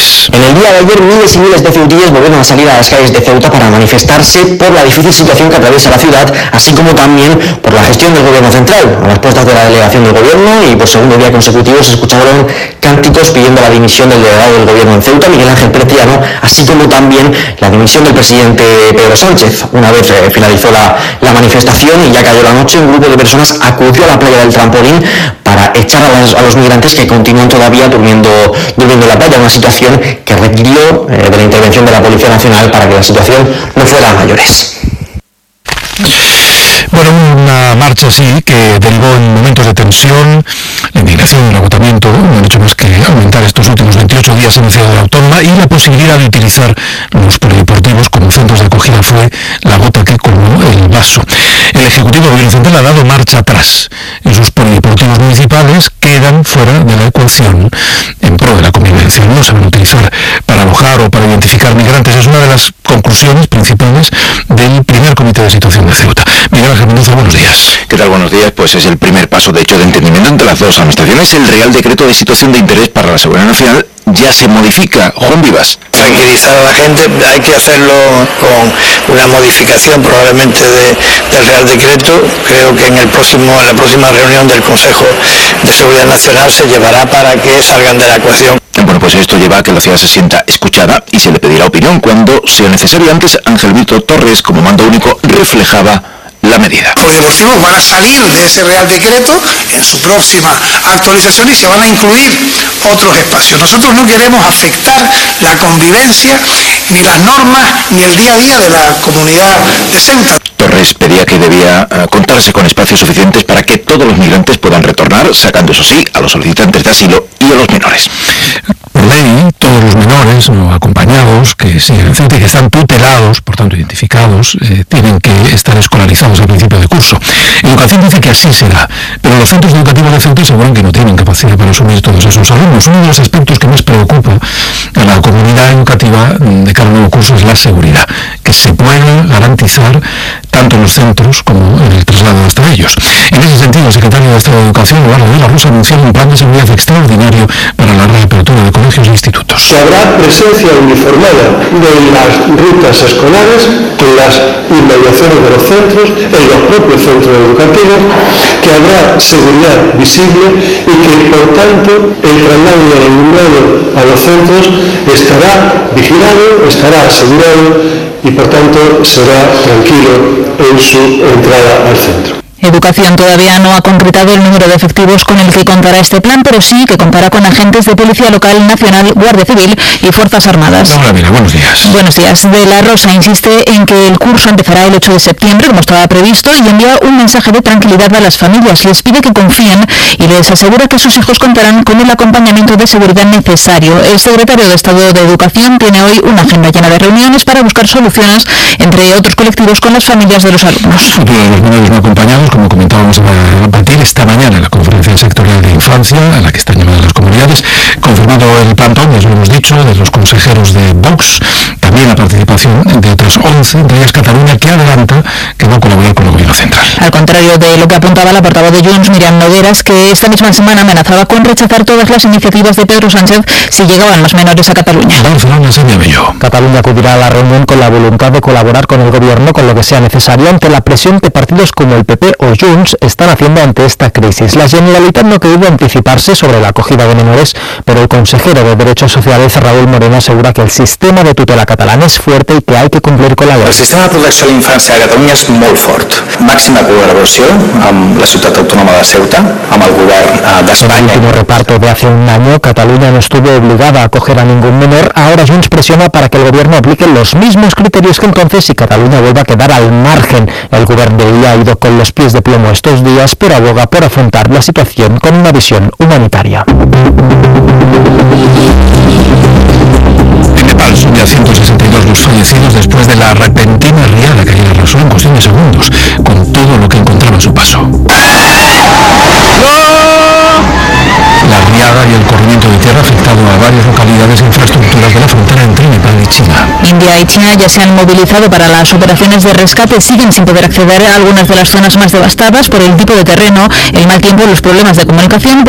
Torres. En el día de ayer, miles y miles de ceutíes volvieron a salir a las calles de Ceuta para manifestarse por la difícil situación que atraviesa la ciudad, así como también por la gestión del gobierno central. A las puertas de la delegación del gobierno y por segundo día consecutivo se escucharon cánticos pidiendo la dimisión del delegado del gobierno en Ceuta, Miguel Ángel Preciano, así como también la dimisión del presidente Pedro Sánchez. Una vez finalizó la manifestación y ya cayó la noche, un grupo de personas acudió a la playa del Trampolín para echar a los migrantes que continúan todavía durmiendo en la playa, una situación que requirió de la intervención de la Policía Nacional para que la situación no fuera a mayores. Bueno, una marcha así que derivó en momentos de tensión, la indignación, el agotamiento, no han hecho más que aumentar estos últimos 28 días en la ciudad autónoma, y la posibilidad de utilizar los polideportivos como centros de acogida fue la gota que colmó el vaso. El Ejecutivo del Gobierno Central ha dado marcha atrás. Esos polideportivos municipales quedan fuera de la ecuación en pro de la convivencia. No se van a utilizar para alojar o para identificar migrantes. Es una de las conclusiones principales del primer comité de situación de Ceuta. Miguel Ángel Mendoza, buenos días. ¿Qué tal? Buenos días. Pues es el primer paso, de hecho, de entendimiento entre las dos administraciones. El Real Decreto de Situación de Interés para la Seguridad Nacional ya se modifica. Juan Vivas. Tranquilizar a la gente, hay que hacerlo con una modificación probablemente del Real Decreto. Creo que en la próxima reunión del Consejo de Seguridad Nacional se llevará para que salgan de la ecuación. Bueno, pues esto lleva a que la ciudad se sienta escuchada y se le pedirá opinión cuando sea necesario. Antes, Ángel Víctor Torres, como mando único, reflejaba la medida. Los polideportivos van a salir de ese Real Decreto en su próxima actualización y se van a incluir otros espacios. Nosotros no queremos afectar la convivencia, ni las normas, ni el día a día de la comunidad de Ceuta. Torres pedía que debía contarse con espacios suficientes para que todos los migrantes puedan retornar, sacando, eso sí, a los solicitantes de asilo y a los menores. Por ley, todos los menores no acompañados que siguen en Ceuta y que están tutelados, por tanto identificados, tienen que estar escolarizados al principio de curso. Educación dice que así será, pero los centros educativos de Ceuta aseguran que no tienen capacidad para asumir todos esos alumnos. Uno de los aspectos que más preocupa a la comunidad educativa de cada nuevo curso es la seguridad, que se pueda garantizar tanto en los centros como en el traslado hasta ellos. En ese sentido, el secretario de Estado de Educación, Eduardo de la Rosa, anunció un plan de seguridad extraordinario para la reapertura de colegios e institutos. Habrá presencia uniformada de las rutas escolares en las inmediaciones de los centros, en los propios centros educativos, que habrá seguridad visible y que, por tanto, el traslado del alumnado a los centros estará vigilado, estará asegurado y, por tanto, será tranquilo en su entrada al centro. Educación todavía no ha concretado el número de efectivos con el que contará este plan, pero sí que contará con agentes de Policía Local, Nacional, Guardia Civil y Fuerzas Armadas. Hola, mira, buenos días. Buenos días. De la Rosa insiste en que el curso empezará el 8 de septiembre, como estaba previsto, y envía un mensaje de tranquilidad a las familias. Les pide que confíen y les asegura que sus hijos contarán con el acompañamiento de seguridad necesario. El secretario de Estado de Educación tiene hoy una agenda llena de reuniones para buscar soluciones entre otros colectivos con las familias de los alumnos. El futuro de los menores no acompañados, como comentábamos a partir esta mañana en la conferencia sectorial de infancia, a la que están llamadas las comunidades, confirmado el plantón, ya lo hemos dicho, de los consejeros de Vox, también la participación de otras 11, entre ellas Cataluña, que adelanta que va a colaborar con el gobierno central. Al contrario de lo que apuntaba la portavoz de Junts, Miriam Nogueras, que esta misma semana amenazaba con rechazar todas las iniciativas de Pedro Sánchez si llegaban más menores a Cataluña. Cataluña acudirá a la reunión con la voluntad de colaborar con el gobierno con lo que sea necesario ante la presión que partidos como el PP o Junts están haciendo ante esta crisis. La Generalitat no ha querido anticiparse sobre la acogida de menores, pero el consejero de Derechos Sociales, Raúl Moreno, asegura que el sistema de tutela catalán es fuerte y que hay que cumplir con la ley. El sistema de protecció a la infància a Catalunya és molt fort. Màxima col·laboració amb la ciutat autònoma de Ceuta, amb el govern d'Espanya. En el último reparto de hace un año, Cataluña no estuvo obligada a acoger a ningún menor. Ahora Junts presiona para que el gobierno aplique los mismos criterios que entonces y Cataluña vuelva a quedar al margen. El gobierno de Illa ha ido con los pies de plomo estos días, pero aboga por afrontar la situación con una visión humanitaria. En Nepal son ya 162 los fallecidos después de la repentina riada que arrasó en cuestión de segundos, con todo lo que encontraba a su paso. La riada y el corrimiento de tierra ha afectado a varias localidades e infraestructuras de la frontera entre Nepal y China. India y China ya se han movilizado para las operaciones de rescate. Siguen sin poder acceder a algunas de las zonas más devastadas por el tipo de terreno, el mal tiempo y los problemas de comunicación,